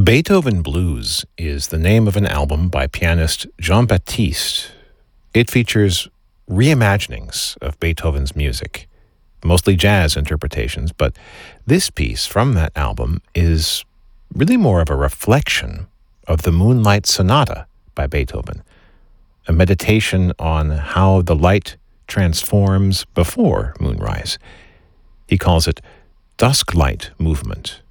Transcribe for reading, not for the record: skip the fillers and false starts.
Beethoven Blues is the name of an album by pianist Jean-Baptiste. It features reimaginings of Beethoven's music, mostly jazz interpretations, but this piece from that album is really more of a reflection of the Moonlight Sonata by Beethoven, a meditation on how the light transforms before moonrise. He calls it dusk light movement.